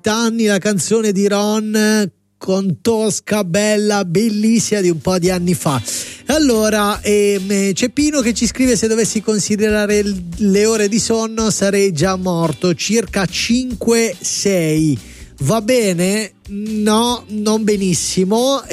anni, la canzone di Ron con Tosca, bella, bellissima, di un po' di anni fa. Allora c'è Pino che ci scrive: se dovessi considerare le ore di sonno sarei già morto, circa 5-6. Va bene? No, non benissimo.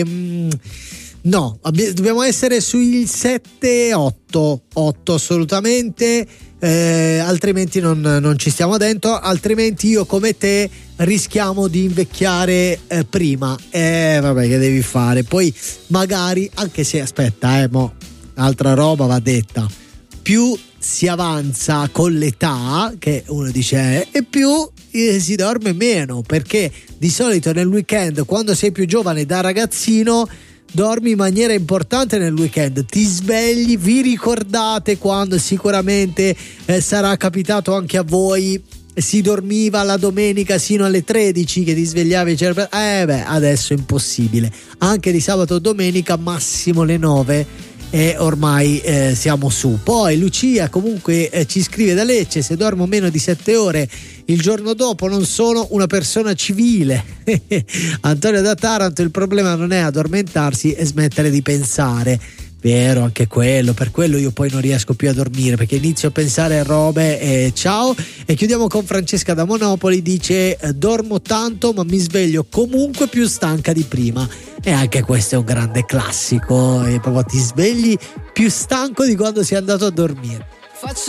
No, dobbiamo essere sui 7-8 assolutamente, altrimenti non ci stiamo dentro, altrimenti io come te rischiamo di invecchiare prima. Vabbè, che devi fare? Poi magari, anche se aspetta, altra roba va detta: più si avanza con l'età, che uno dice, e più si dorme meno, perché di solito nel weekend, quando sei più giovane, da ragazzino, dormi in maniera importante nel weekend, ti svegli. Vi ricordate quando sicuramente sarà capitato anche a voi, si dormiva la domenica sino alle 13, che ti svegliavi adesso è impossibile, anche di sabato o domenica massimo le 9 e ormai siamo su. Poi Lucia comunque ci scrive da Lecce: se dormo meno di 7 ore il giorno dopo non sono una persona civile. Antonio da Taranto: il problema non è addormentarsi, è smettere di pensare. Vero, anche quello, per quello io poi non riesco più a dormire, perché inizio a pensare a robe. Ciao. E chiudiamo con Francesca da Monopoli, dice: dormo tanto ma mi sveglio comunque più stanca di prima. E anche questo è un grande classico, e proprio ti svegli più stanco di quando sei andato a dormire.